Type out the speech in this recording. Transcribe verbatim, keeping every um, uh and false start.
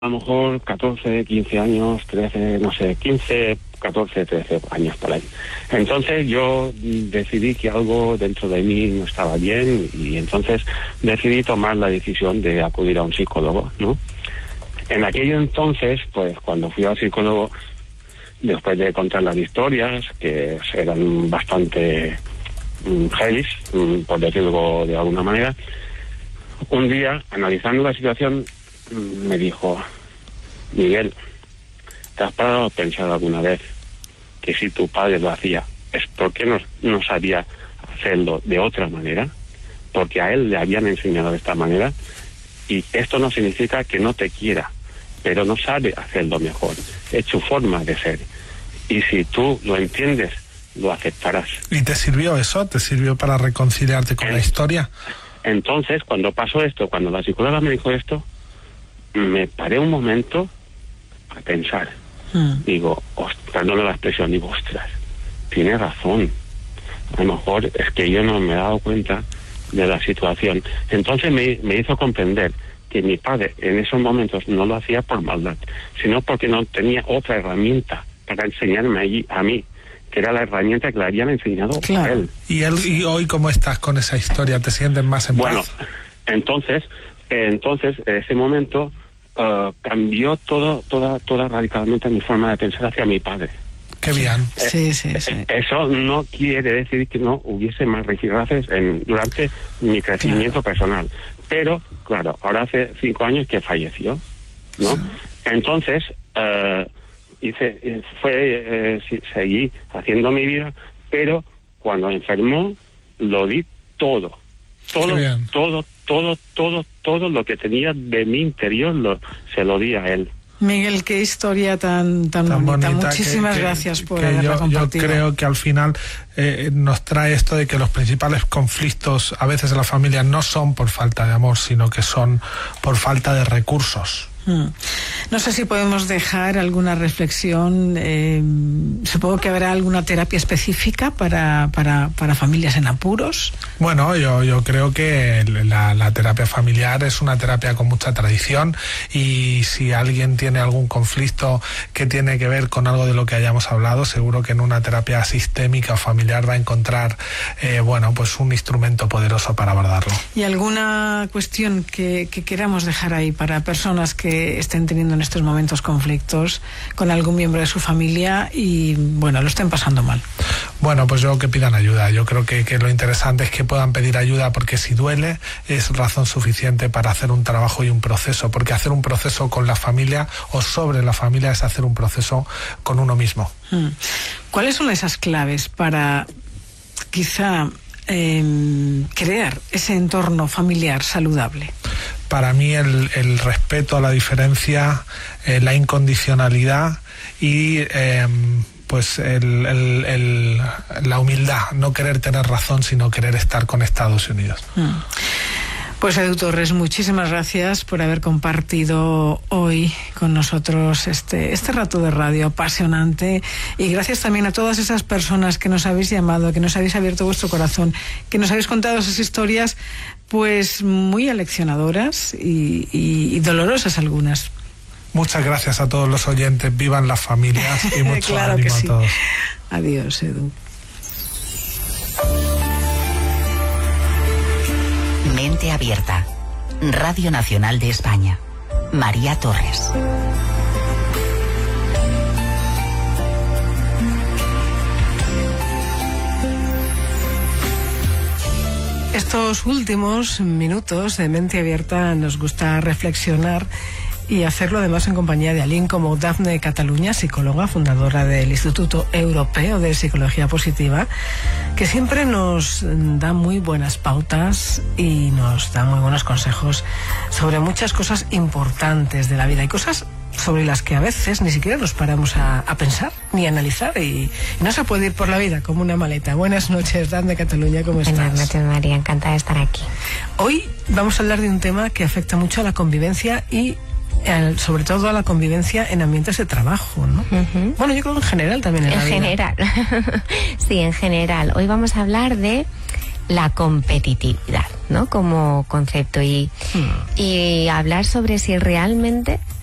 a lo mejor catorce, quince años, trece, no sé, quince, catorce, trece años por ahí. Entonces yo decidí que algo dentro de mí no estaba bien y entonces decidí tomar la decisión de acudir a un psicólogo, ¿no? En aquello entonces, pues cuando fui al psicólogo, después de contar las historias, que eran bastante um, heavy, um, por decirlo de alguna manera, un día, analizando la situación, me dijo: Miguel, ¿te has parado a pensar alguna vez que si tu padre lo hacía es porque no, no sabía hacerlo de otra manera? Porque a él le habían enseñado de esta manera, y esto no significa que no te quiera, pero no sabe hacerlo mejor. Es su forma de ser. Y si tú lo entiendes, lo aceptarás. ¿Y te sirvió eso? ¿Te sirvió para reconciliarte con en, la historia? Entonces, cuando pasó esto, cuando la psicóloga me dijo esto, me paré un momento a pensar. Mm. Digo, perdón la expresión, digo, ostras, tiene razón. A lo mejor es que yo no me he dado cuenta de la situación. Entonces me, me hizo comprender que mi padre en esos momentos no lo hacía por maldad, sino porque no tenía otra herramienta para enseñarme allí, a mí, que era la herramienta que le habían enseñado claro. a él. ¿Y él y hoy cómo estás con esa historia? ¿Te sientes más en bueno, paz? Bueno, entonces, eh, entonces, en ese momento uh, cambió todo, toda, toda radicalmente mi forma de pensar hacia mi padre. Qué bien. Eh, sí, sí, sí. Eh, eso no quiere decir que no hubiese más rifirrafes en durante mi crecimiento claro. personal. Pero, claro, ahora hace cinco años que falleció, ¿no? Sí. Entonces, uh, hice, fue, eh, seguí haciendo mi vida, pero cuando enfermó, lo di todo. Todo, todo, todo, todo, todo lo que tenía de mi interior lo, se lo di a él. Miguel, qué historia tan tan, tan bonita. bonita. Muchísimas que, gracias por que haberla yo, compartido. Yo creo que al final eh, nos trae esto de que los principales conflictos a veces de la familia no son por falta de amor, sino que son por falta de recursos. Hmm. No sé si podemos dejar alguna reflexión. Eh, supongo que habrá alguna terapia específica para, para, para familias en apuros. Bueno, yo, yo creo que la, la terapia familiar es una terapia con mucha tradición, y si alguien tiene algún conflicto que tiene que ver con algo de lo que hayamos hablado, seguro que en una terapia sistémica o familiar va a encontrar eh, bueno, pues un instrumento poderoso para abordarlo. ¿Y alguna cuestión que, que queramos dejar ahí para personas que estén teniendo en estos momentos conflictos con algún miembro de su familia y, bueno, lo estén pasando mal? Bueno, pues yo que pidan ayuda. Yo creo que, que lo interesante es que puedan pedir ayuda, porque si duele es razón suficiente para hacer un trabajo y un proceso, porque hacer un proceso con la familia o sobre la familia es hacer un proceso con uno mismo. ¿Cuáles son esas claves para quizá eh, crear ese entorno familiar saludable? Para mí el, el respeto a la diferencia, eh, la incondicionalidad y eh, pues el, el, el, la humildad, no querer tener razón, sino querer estar conectados y unidos. Mm. Pues Edu Torres, muchísimas gracias por haber compartido hoy con nosotros este, este rato de radio apasionante, y gracias también a todas esas personas que nos habéis llamado, que nos habéis abierto vuestro corazón, que nos habéis contado esas historias pues muy aleccionadoras y, y, y dolorosas algunas. Muchas gracias a todos los oyentes, vivan las familias y mucho claro ánimo que sí. a todos. Adiós, Edu. Mente Abierta, Radio Nacional de España. María Torres. Estos últimos minutos de Mente Abierta nos gusta reflexionar y hacerlo además en compañía de alguien como Dafne Cataluña, psicóloga, fundadora del Instituto Europeo de Psicología Positiva, que siempre nos da muy buenas pautas y nos da muy buenos consejos sobre muchas cosas importantes de la vida, y cosas sobre las que a veces ni siquiera nos paramos a, a pensar ni a analizar, y, y no se puede ir por la vida como una maleta. Buenas noches, Dafne Cataluña, ¿cómo estás? Buenas noches, María, encantada de estar aquí. Hoy vamos a hablar de un tema que afecta mucho a la convivencia y El, sobre todo a la convivencia en ambientes de trabajo, ¿no? Uh-huh. Bueno, yo creo que en general también en, en la vida. general. Sí, en general. Hoy vamos a hablar de la competitividad, ¿no? Como concepto, y, hmm. y hablar sobre si realmente